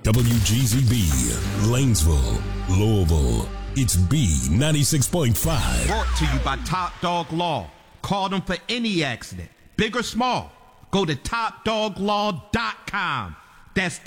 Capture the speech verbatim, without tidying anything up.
W G Z B, Lanesville, Louisville. It's B ninety-six point five. Brought to you by Top Dog Law. Call them for any accident, big or small. Go to top dog law dot com. That's